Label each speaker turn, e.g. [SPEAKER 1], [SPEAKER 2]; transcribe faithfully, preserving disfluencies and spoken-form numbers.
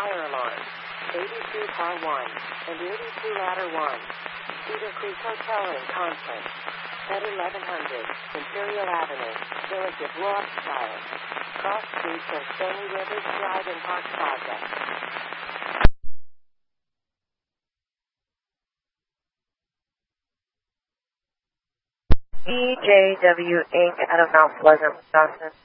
[SPEAKER 1] fire alarm. eighty-two car one, and eighty-two ladder one. Cedar Creek Hotel in Conference. At eleven hundred, Imperial Avenue, Village of Rothschild. Cross streets of Stony Rivers Drive in Park Plaza.
[SPEAKER 2] E J W Incorporated out of Mount Pleasant, Wisconsin.